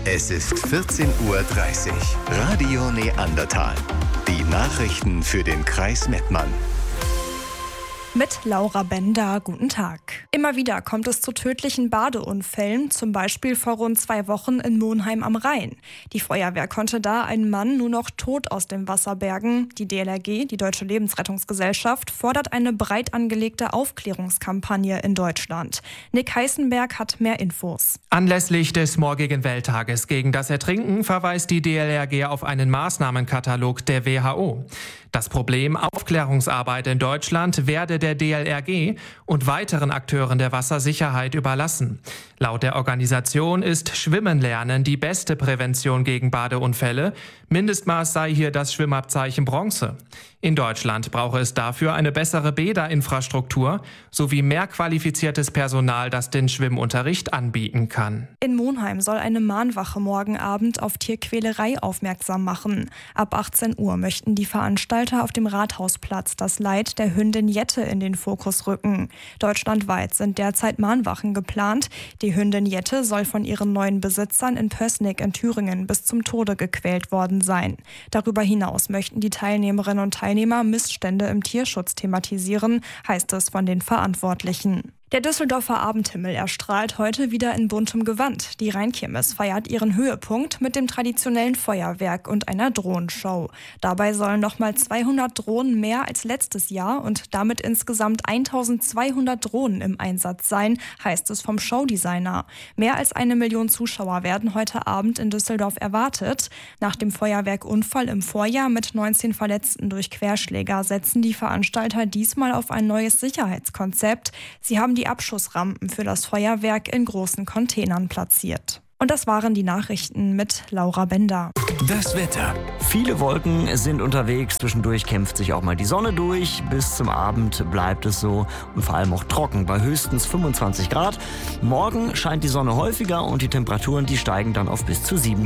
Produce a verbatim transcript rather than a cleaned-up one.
Es ist vierzehn Uhr dreißig. Radio Neandertal. Die Nachrichten für den Kreis Mettmann. Mit Laura Bender, guten Tag. Immer wieder kommt es zu tödlichen Badeunfällen, zum Beispiel vor rund zwei Wochen in Monheim am Rhein. Die Feuerwehr konnte da einen Mann nur noch tot aus dem Wasser bergen. Die D L R G, die Deutsche Lebensrettungsgesellschaft, fordert eine breit angelegte Aufklärungskampagne in Deutschland. Nick Heißenberg hat mehr Infos. Anlässlich des morgigen Welttages gegen das Ertrinken verweist die D L R G auf einen Maßnahmenkatalog der W H O. Das Problem Aufklärungsarbeit in Deutschland werde der D L R G und weiteren Akteuren der Wassersicherheit überlassen. Laut der Organisation ist Schwimmen lernen die beste Prävention gegen Badeunfälle. Mindestmaß sei hier das Schwimmabzeichen Bronze. In Deutschland brauche es dafür eine bessere Bäderinfrastruktur sowie mehr qualifiziertes Personal, das den Schwimmunterricht anbieten kann. In Monheim soll eine Mahnwache morgen Abend auf Tierquälerei aufmerksam machen. Ab achtzehn Uhr möchten die Veranstalter auf dem Rathausplatz das Leid der Hündin Jette in den Fokus rücken. Deutschlandweit sind derzeit Mahnwachen geplant. Die Hündin Jette soll von ihren neuen Besitzern in Pößnig in Thüringen bis zum Tode gequält worden sein. Darüber hinaus möchten die Teilnehmerinnen und Teilnehmer Missstände im Tierschutz thematisieren, heißt es von den Verantwortlichen. Der Düsseldorfer Abendhimmel erstrahlt heute wieder in buntem Gewand. Die Rheinkirmes feiert ihren Höhepunkt mit dem traditionellen Feuerwerk und einer Drohnenshow. Dabei sollen nochmal zweihundert Drohnen mehr als letztes Jahr und damit insgesamt eintausendzweihundert Drohnen im Einsatz sein, heißt es vom Showdesigner. Mehr als eine Million Zuschauer werden heute Abend in Düsseldorf erwartet. Nach dem Feuerwerkunfall im Vorjahr mit neunzehn Verletzten durch Querschläger setzen die Veranstalter diesmal auf ein neues Sicherheitskonzept. Sie haben die Abschussrampen für das Feuerwerk in großen Containern platziert. Und das waren die Nachrichten mit Laura Bender. Das Wetter. Viele Wolken sind unterwegs, zwischendurch kämpft sich auch mal die Sonne durch. Bis zum Abend bleibt es so und vor allem auch trocken bei höchstens fünfundzwanzig Grad. Morgen scheint die Sonne häufiger und die Temperaturen, die steigen dann auf bis zu sieben Grad.